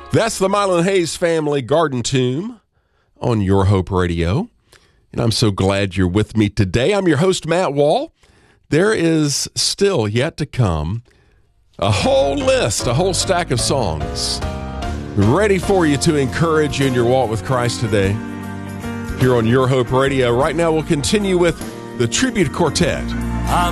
That's the Mylon Hayes Family Garden Tomb on Your Hope Radio. And I'm so glad you're with me today. I'm your host, Matt Wall. There is still yet to come a whole list, a whole stack of songs ready for you to encourage you in your walk with Christ today. Here on Your Hope Radio. Right now, we'll continue with the Tribute Quartet.